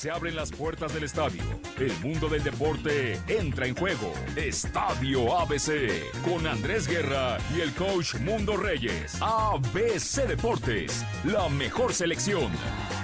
Se abren las puertas del estadio. El mundo del deporte entra en juego. Estadio ABC con Andrés Guerra y el coach Mundo Reyes. ABC Deportes, la mejor selección.